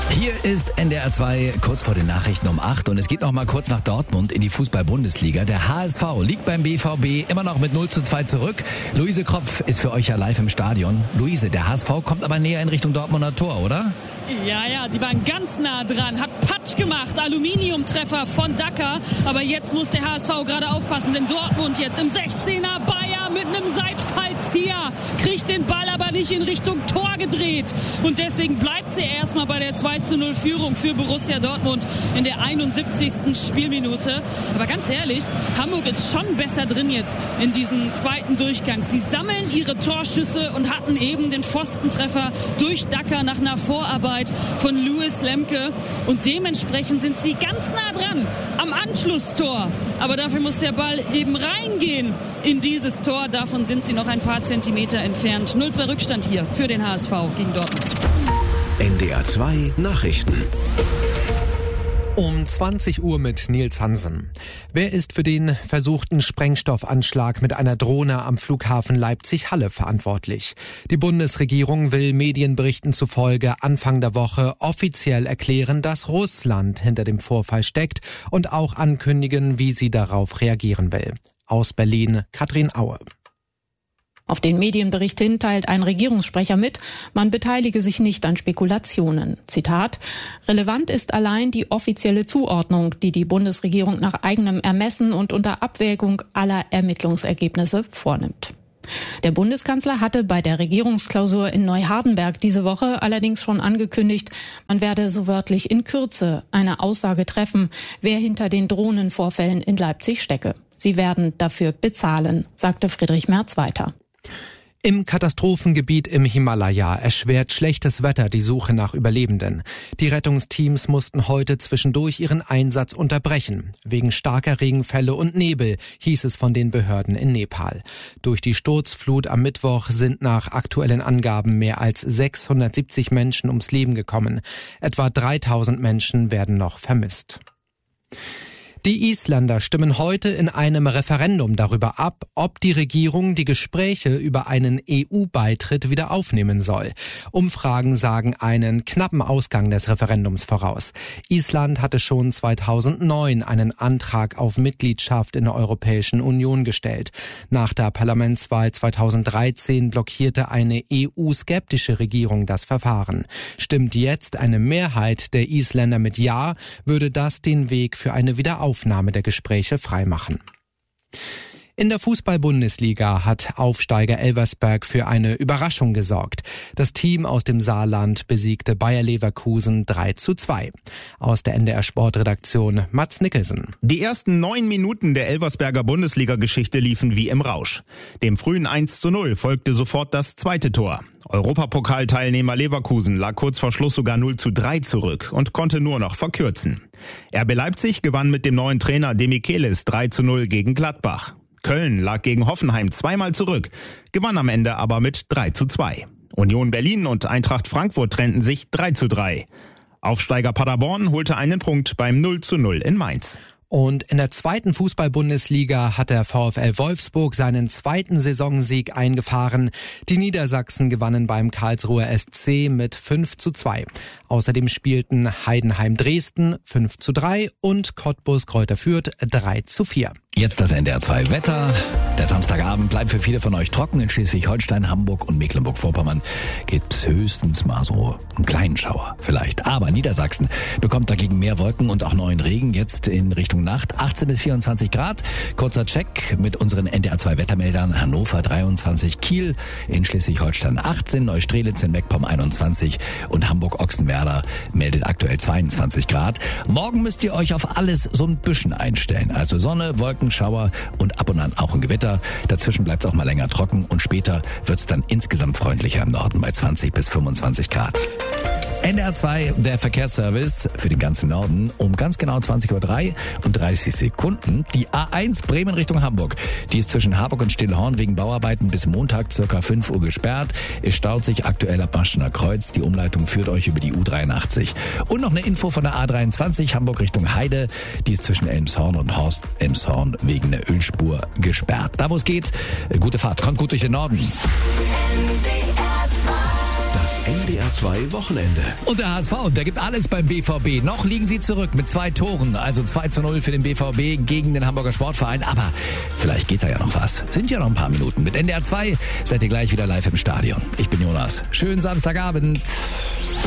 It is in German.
Hier ist NDR 2 kurz vor den Nachrichten um 8 und es geht noch mal kurz nach Dortmund in die Fußball-Bundesliga. Der HSV liegt beim BVB immer noch mit 0:2 zurück. Luise Kropf ist für euch ja live im Stadion. Luise, der HSV kommt aber näher in Richtung Dortmunder Tor, oder? Ja, sie waren ganz nah dran, hat Patsch gemacht, Aluminiumtreffer von Dacker, aber jetzt muss der HSV gerade aufpassen, denn Dortmund jetzt im 16er, Bayer mit einem Seitfallzieher, kriegt den Ball aber nicht in Richtung Tor gedreht und deswegen bleibt sie erstmal bei der 2:0 Führung für Borussia Dortmund in der 71. Spielminute. Aber ganz ehrlich, Hamburg ist schon besser drin jetzt in diesem zweiten Durchgang. Sie sammeln ihre Torschüsse und hatten eben den Pfostentreffer durch Dacker nach einer Vorarbeit von Louis Lemke und dementsprechend sind sie ganz nah dran am Anschlusstor. Aber dafür muss der Ball eben reingehen in dieses Tor. Davon sind sie noch ein paar Zentimeter entfernt. 0:2 Rückstand hier für den HSV gegen Dortmund. NDR 2 Nachrichten. Um 20 Uhr mit Nils Hansen. Wer ist für den versuchten Sprengstoffanschlag mit einer Drohne am Flughafen Leipzig-Halle verantwortlich? Die Bundesregierung will Medienberichten zufolge Anfang der Woche offiziell erklären, dass Russland hinter dem Vorfall steckt und auch ankündigen, wie sie darauf reagieren will. Aus Berlin, Katrin Aue. Auf den Medienbericht hin teilt ein Regierungssprecher mit, man beteilige sich nicht an Spekulationen. Zitat: Relevant ist allein die offizielle Zuordnung, die die Bundesregierung nach eigenem Ermessen und unter Abwägung aller Ermittlungsergebnisse vornimmt. Der Bundeskanzler hatte bei der Regierungsklausur in Neuhardenberg diese Woche allerdings schon angekündigt, man werde so wörtlich in Kürze eine Aussage treffen, wer hinter den Drohnenvorfällen in Leipzig stecke. Sie werden dafür bezahlen, sagte Friedrich Merz weiter. Im Katastrophengebiet im Himalaya erschwert schlechtes Wetter die Suche nach Überlebenden. Die Rettungsteams mussten heute zwischendurch ihren Einsatz unterbrechen. Wegen starker Regenfälle und Nebel, hieß es von den Behörden in Nepal. Durch die Sturzflut am Mittwoch sind nach aktuellen Angaben mehr als 670 Menschen ums Leben gekommen. Etwa 3000 Menschen werden noch vermisst. Die Isländer stimmen heute in einem Referendum darüber ab, ob die Regierung die Gespräche über einen EU-Beitritt wieder aufnehmen soll. Umfragen sagen einen knappen Ausgang des Referendums voraus. Island hatte schon 2009 einen Antrag auf Mitgliedschaft in der Europäischen Union gestellt. Nach der Parlamentswahl 2013 blockierte eine EU-skeptische Regierung das Verfahren. Stimmt jetzt eine Mehrheit der Isländer mit Ja, würde das den Weg für eine Wiederaufnahme der Gespräche freimachen. In der Fußball-Bundesliga hat Aufsteiger Elversberg für eine Überraschung gesorgt. Das Team aus dem Saarland besiegte Bayer Leverkusen 3:2. Aus der NDR Sportredaktion Mats Nicholson. Die ersten 9 Minuten der Elversberger Bundesliga-Geschichte liefen wie im Rausch. Dem frühen 1:0 folgte sofort das zweite Tor. Europapokalteilnehmer Leverkusen lag kurz vor Schluss sogar 0:3 zurück und konnte nur noch verkürzen. RB Leipzig gewann mit dem neuen Trainer Demichelis 3:0 gegen Gladbach. Köln lag gegen Hoffenheim zweimal zurück, gewann am Ende aber mit 3:2. Union Berlin und Eintracht Frankfurt trennten sich 3:3. Aufsteiger Paderborn holte einen Punkt beim 0:0 in Mainz. Und in der zweiten Fußball-Bundesliga hat der VfL Wolfsburg seinen zweiten Saisonsieg eingefahren. Die Niedersachsen gewannen beim Karlsruher SC mit 5:2. Außerdem spielten Heidenheim Dresden 5:3 und Cottbus Kräuter Fürth 3:4. Jetzt das NDR 2 Wetter. Der Samstagabend bleibt für viele von euch trocken. In Schleswig-Holstein, Hamburg und Mecklenburg-Vorpommern gibt es höchstens mal so einen kleinen Schauer vielleicht. Aber Niedersachsen bekommt dagegen mehr Wolken und auch neuen Regen. Jetzt in Richtung Nacht 18 bis 24 Grad. Kurzer Check mit unseren NDR 2 Wettermeldern. Hannover 23, Kiel in Schleswig-Holstein 18, Neustrelitz in Meckpomm 21 und Hamburg-Ochsenwerder meldet aktuell 22 Grad. Morgen müsst ihr euch auf alles so ein bisschen einstellen. Also Sonne, Wolken, Schauer und ab und an auch ein Gewitter. Dazwischen bleibt es auch mal länger trocken und später wird es dann insgesamt freundlicher im Norden bei 20 bis 25 Grad. NDR 2, der Verkehrsservice für den ganzen Norden um ganz genau 20:03 und 30 Sekunden. Die A1 Bremen Richtung Hamburg. Die ist zwischen Harburg und Stillhorn wegen Bauarbeiten bis Montag circa 5 Uhr gesperrt. Es staut sich aktuell ab Marstener Kreuz. Die Umleitung führt euch über die U83. Und noch eine Info von der A23 Hamburg Richtung Heide. Die ist zwischen Elmshorn und Horst Elmshorn wegen der Ölspur gesperrt. Da wo es geht, gute Fahrt. Kommt gut durch den Norden. Das NDR 2 Wochenende. Und der HSV, der gibt alles beim BVB. Noch liegen sie zurück mit 2 Toren, also 2:0 für den BVB gegen den Hamburger Sportverein. Aber vielleicht geht da ja noch was. Sind ja noch ein paar Minuten. Mit NDR 2 seid ihr gleich wieder live im Stadion. Ich bin Jonas. Schönen Samstagabend.